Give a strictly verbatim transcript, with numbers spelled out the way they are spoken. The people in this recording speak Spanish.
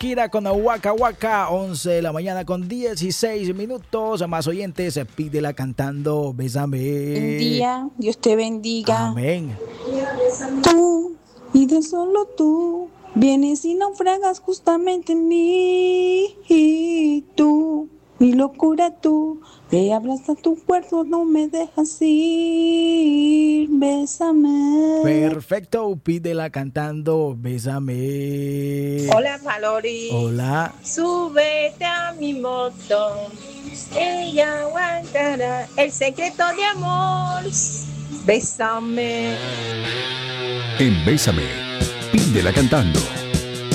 Shakira con Waka Waka, once de la mañana con dieciséis minutos. Más oyentes, pídela cantando Bésame. Buen día, Dios te bendiga. Amén. Tú, y de solo tú, vienes y naufragas justamente en mí. Y tú, mi locura tú, me abraza tu cuerpo, no me dejas ir. Bésame. Perfecto, pídela cantando Bésame. Hola, Valori. Hola. Súbete a mi moto, ella aguantará el secreto de amor. Bésame. En Bésame, pídela cantando.